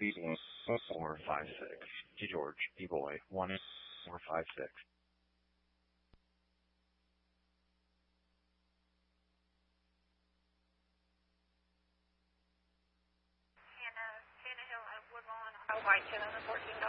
456. G George, E boy, 1456. Hannah Hill at Woodlawn, White 14.